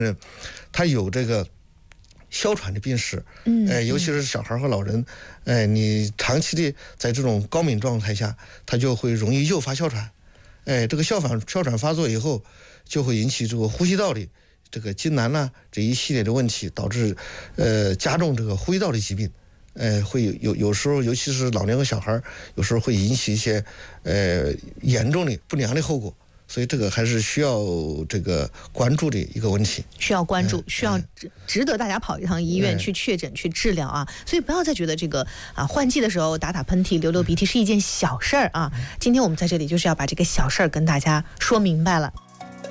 他有这个哮喘的病史，尤其是小孩和老人，你长期的在这种高敏状态下，他就会容易诱发哮喘，这个哮喘发作以后，就会引起这个呼吸道的这个痉挛呐这一系列的问题，导致加重这个呼吸道的疾病，会有时候，尤其是老年和小孩，有时候会引起一些严重的不良的后果。所以这个还是需要这个关注的一个问题， 需要关注，需要值得大家跑一趟医院去确诊、去治疗啊！所以不要再觉得这个换季的时候打喷嚏、流鼻涕是一件小事儿啊！今天我们在这里就是要把这个小事儿跟大家说明白了。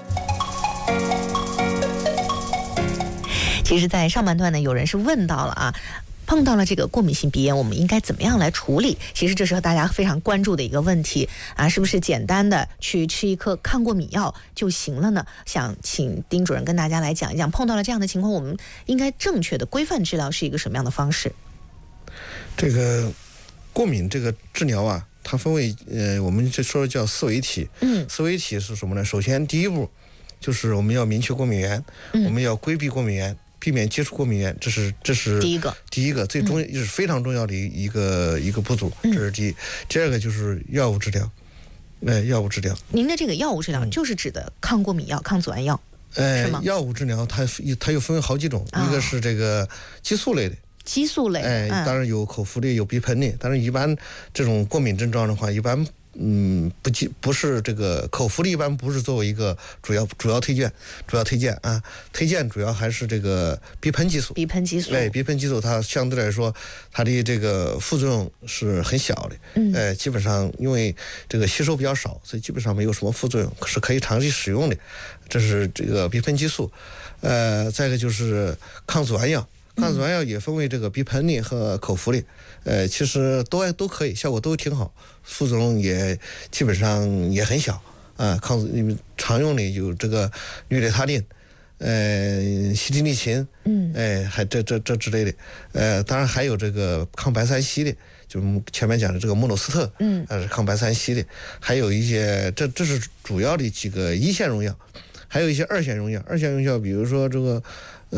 其实，在上半段呢，有人是问到了啊。碰到了这个过敏性鼻炎，我们应该怎么样来处理？其实这是大家非常关注的一个问题啊，是不是简单的去吃一颗抗过敏药就行了呢？想请丁主任跟大家来讲一讲，碰到了这样的情况，我们应该正确的规范治疗是一个什么样的方式？ 这个过敏这个治疗啊，它分为我们就说叫四维体。四维体是什么呢？首先第一步就是我们要明确过敏源，我们要规避过敏源。避免接触过敏源，这是第一个最重要，是非常重要的一个步骤，这是第一。第二个就是药物治疗，药物治疗。 您的这个药物治疗就是指的抗过敏药、抗组胺药，是吗？ 药物治疗它又分为好几种，一个是这个激素类的。 激素类， 当然有口服的，有鼻喷的，但是一般这种过敏症状的话，一般不是这个口服的，一般不是作为一个主要推荐啊，推荐主要还是这个鼻喷激素。鼻喷激素它相对来说它的这个副作用是很小的，基本上因为这个吸收比较少，所以基本上没有什么副作用，是可以长期使用的。这是这个鼻喷激素，再一个就是抗组胺药。抗组胺药也分为这个鼻喷的和口服的，其实都可以，效果都挺好，副作用也基本上也很小啊。常用的有这个氯雷他定，西替利嗪，还这之类的，当然还有这个抗白三烯的，就前面讲的这个莫诺斯特，是抗白三烯的，还有一些这是主要的几个一线用药，还有一些二线用药，比如说这个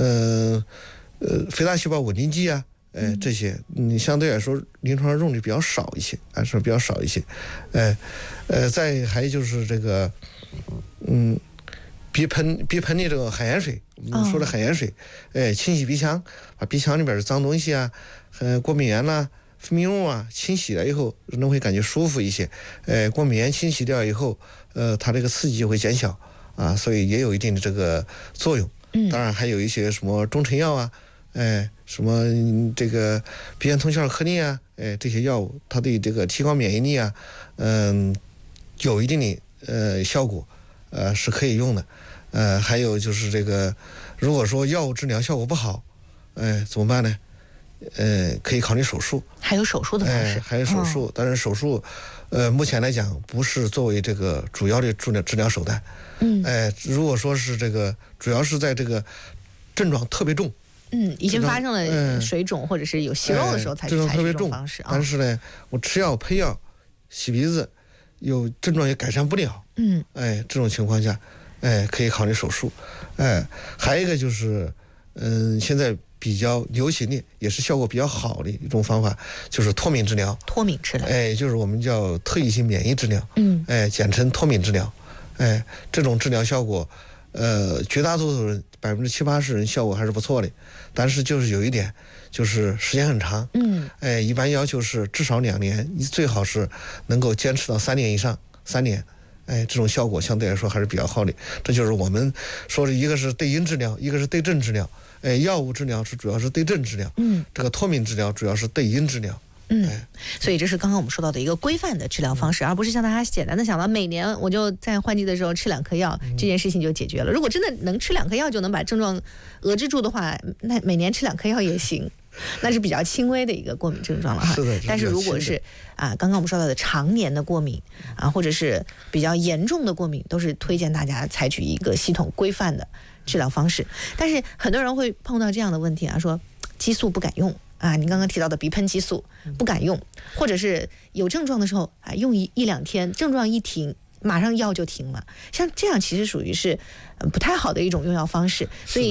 肥大细胞稳定剂啊，这些你相对来说临床上用的比较少一些，再还就是这个鼻喷的这个海盐水，我们说的海盐水，清洗鼻腔，把鼻腔里边的脏东西啊，过敏源啦、分泌物啊清洗了以后，人会感觉舒服一些，过敏源清洗掉以后，它这个刺激就会减小啊，所以也有一定的这个作用。当然还有一些什么中成药啊。什么这个鼻炎通效颗粒啊，这些药物它对这个提高免疫力啊，有一定的效果，是可以用的。还有就是这个，如果说药物治疗效果不好，怎么办呢？可以考虑手术。还有手术的方式？还有手术，但是手术，目前来讲不是作为这个主要的治疗手段。如果说是这个，主要是在这个症状特别重。 已经发生了水肿或者是有息肉的时候才去采取这种方式啊。 但是呢，我吃药配药洗鼻子，有症状也改善不了。这种情况下，可以考虑手术。还有一个就是，现在比较流行的也是效果比较好的一种方法，就是脱敏治疗。就是我们叫特异性免疫治疗。简称脱敏治疗。这种治疗效果，绝大多数人70%-80%人效果还是不错的。但是就是有一点，就是时间很长，一般要求是至少2年，最好是能够坚持到3年以上，3年，这种效果相对来说还是比较好的。这就是我们说的一个是对因治疗，一个是对症治疗，药物治疗主要是对症治疗，这个脱敏治疗主要是对因治疗。 所以这是刚刚我们说到的一个规范的治疗方式，而不是像大家简单的想到每年我就在换季的时候吃2颗药，这件事情就解决了。如果真的能吃2颗药就能把症状遏制住的话，那每年吃2颗药也行，那是比较轻微的一个过敏症状了哈。但是如果是刚刚我们说到的常年的过敏或者是比较严重的过敏，都是推荐大家采取一个系统规范的治疗方式。但是很多人会碰到这样的问题说激素不敢用。你刚刚提到的鼻喷激素不敢用，或者是有症状的时候用1-2天，症状一停马上药就停了。像这样其实属于是不太好的一种用药方式，所以